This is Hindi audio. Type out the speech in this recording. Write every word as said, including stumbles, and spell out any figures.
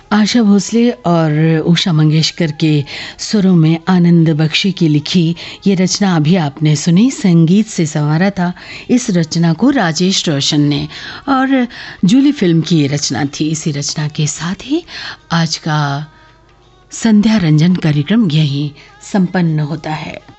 आशा भोसले और उषा मंगेशकर के सुरों में आनंद बख्शी की लिखी ये रचना अभी आपने सुनी। संगीत से संवारा था इस रचना को राजेश रोशन ने, और जूली फिल्म की ये रचना थी। इसी रचना के साथ ही आज का संध्या रंजन कार्यक्रम यहीं संपन्न होता है।